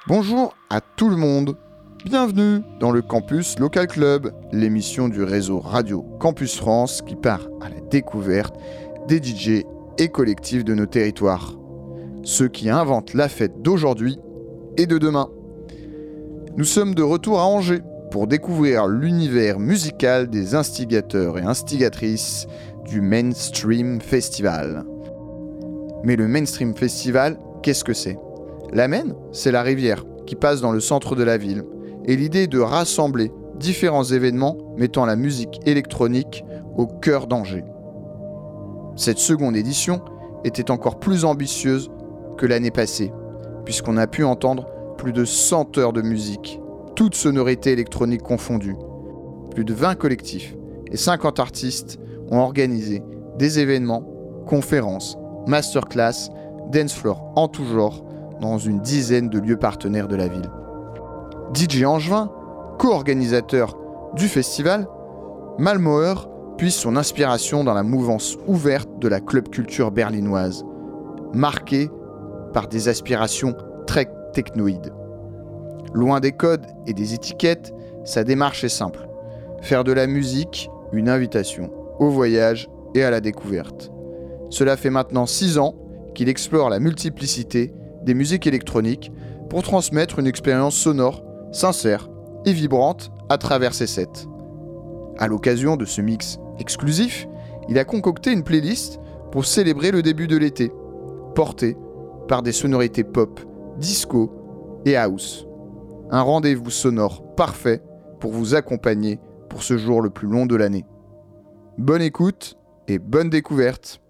Bonjour à tout le monde, bienvenue dans le Campus Local Club, l'émission du réseau Radio Campus France qui part à la découverte des DJ et collectifs de nos territoires. Ceux qui inventent la fête d'aujourd'hui et de demain. Nous sommes de retour à Angers pour découvrir l'univers musical des instigateurs et instigatrices du Mainstream Festival. Mais le Mainstream Festival, qu'est-ce que c'est ? La Maine, c'est la rivière qui passe dans le centre de la ville. Et l'idée est de rassembler différents événements mettant la musique électronique au cœur d'Angers. Cette seconde édition était encore plus ambitieuse que l'année passée, puisqu'on a pu entendre plus de 100 heures de musique, toutes sonorités électroniques confondues. Plus de 20 collectifs et 50 artistes ont organisé des événements, conférences, masterclass, dance floor en tout genre, dans une dizaine de lieux partenaires de la ville. DJ Angevin, co-organisateur du festival, Malmöer puise son inspiration dans la mouvance ouverte de la club culture berlinoise, marquée par des aspirations très technoïdes. Loin des codes et des étiquettes, sa démarche est simple. Faire de la musique une invitation au voyage et à la découverte. Cela fait maintenant 6 ans qu'il explore la multiplicité des musiques électroniques pour transmettre une expérience sonore, sincère et vibrante à travers ses sets. À l'occasion de ce mix exclusif, il a concocté une playlist pour célébrer le début de l'été, portée par des sonorités pop, disco et house. Un rendez-vous sonore parfait pour vous accompagner pour ce jour le plus long de l'année. Bonne écoute et bonne découverte!